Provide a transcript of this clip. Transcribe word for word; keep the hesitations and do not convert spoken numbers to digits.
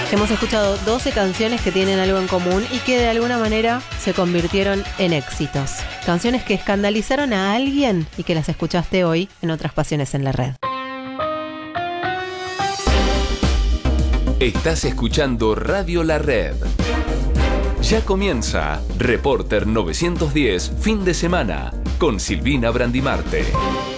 Hemos escuchado doce canciones que tienen algo en común y que de alguna manera se convirtieron en éxitos. Canciones que escandalizaron a alguien y que las escuchaste hoy en Otras Pasiones en la Red. Estás escuchando Radio La Red. Ya comienza Reporter novecientos diez, fin de semana, con Silvina Brandimarte.